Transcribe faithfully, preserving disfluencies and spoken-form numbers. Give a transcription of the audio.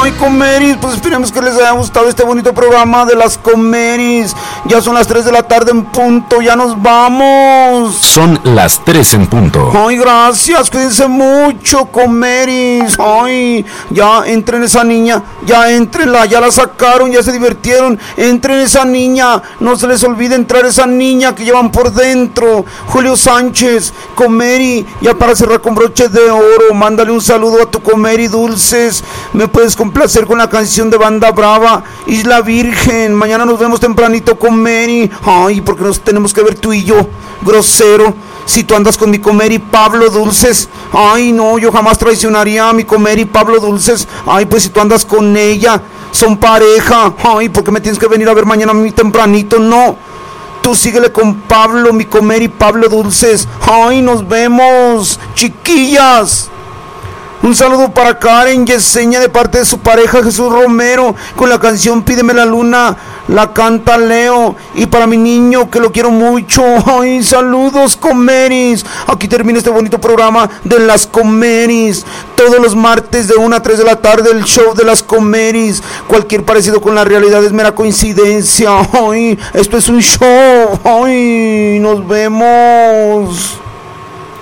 Ay, Comeris, pues esperemos que les haya gustado este bonito programa de las Comeris. Ya son las tres de la tarde en punto, ya nos vamos. Son las tres en punto. Ay, gracias, cuídense mucho, Comeris. Ay, ya entren esa niña, ya entrenla, ya la sacaron, ya se divirtieron. Entren esa niña, no se les olvide entrar esa niña que llevan por dentro. Julio Sánchez, Comeri, ya para cerrar con broche de oro, mándale un saludo a tu Comeri Dulces. Me puedes complacer con la canción de Banda Brava, Isla Virgen. Mañana nos vemos tempranito, Comeri. Ay, porque nos tenemos que ver tú y yo, grosero. Si tú andas con mi Comeri Pablo Dulces, ay no, yo jamás traicionaría a mi Comeri Pablo Dulces. Ay, pues si tú andas con ella, son pareja. Ay, ¿por qué me tienes que venir a ver mañana a mí tempranito? No, tú síguele con Pablo, mi Comeri Pablo Dulces. Ay, nos vemos, chiquillas. Un saludo para Karen Yesenia de parte de su pareja Jesús Romero con la canción Pídeme la Luna, la canta Leo. Y para mi niño que lo quiero mucho, ay, saludos, Comeris. Aquí termina este bonito programa de las Comeris. Todos los martes de una a tres de la tarde el show de las Comeris. Cualquier parecido con la realidad es mera coincidencia. Ay, esto es un show. Ay, nos vemos.